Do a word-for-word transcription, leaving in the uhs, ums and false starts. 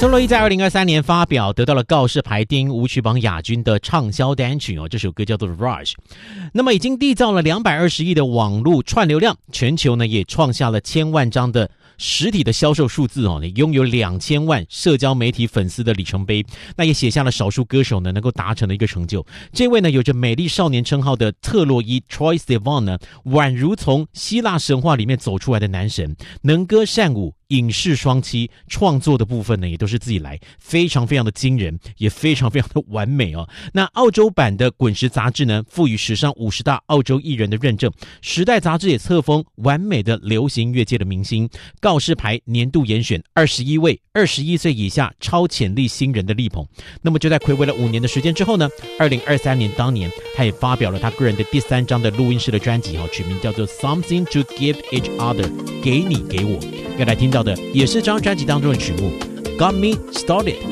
孙洛伊在二零二三年发表，得到了告示牌电音舞曲榜亚军的畅销单曲哦，这首歌叫做 Rush。 那么已经缔造了两百二十亿的网络串流量，全球呢也创下了千万张的实体的销售数字哦，拥有两千万社交媒体粉丝的里程碑，那也写下了少数歌手呢能够达成的一个成就。这位呢有着美丽少年称号的特洛伊 Troye Sivan 呢，宛如从希腊神话里面走出来的男神，能歌善舞，影视双栖，创作的部分呢也都是自己来，非常非常的惊人，也非常非常的完美哦。那澳洲版的滚石杂志呢赋予史上五十大澳洲艺人的认证，时代杂志也册封完美的流行乐界的明星，告示牌年度严选二十一位二十一岁以下超潜力新人的力捧。那么就在睽违了五年的时间之后呢，二零二三年当年他也发表了他个人的第三张的录音室的专辑，取名叫做 Something to Give Each Other， 给你给我。要来听到的也是这张专辑当中的曲目 Got Me Started。